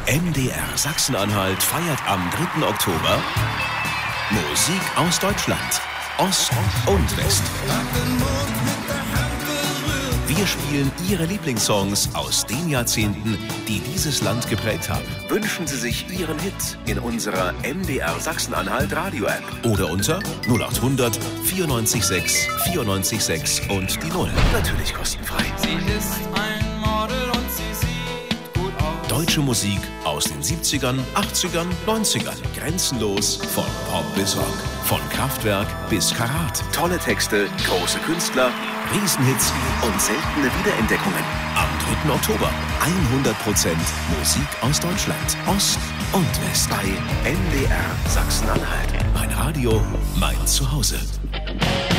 MDR Sachsen-Anhalt feiert am 3. Oktober Musik aus Deutschland, Ost und West. Wir spielen Ihre Lieblingssongs aus den Jahrzehnten, die dieses Land geprägt haben. Wünschen Sie sich Ihren Hit in unserer MDR Sachsen-Anhalt Radio-App oder unter 0800 94 94 6 und die 0. Natürlich kostenfrei. Sie ist ein Model und sie sieht gut aus. Deutsche Musik aus den 70ern, 80ern, 90ern. Grenzenlos von Pop bis Rock. Von Kraftwerk bis Karat. Tolle Texte, große Künstler, Riesenhits und seltene Wiederentdeckungen. Am 3. Oktober 100% Musik aus Deutschland, Ost und West bei MDR Sachsen-Anhalt. Mein Radio, mein Zuhause.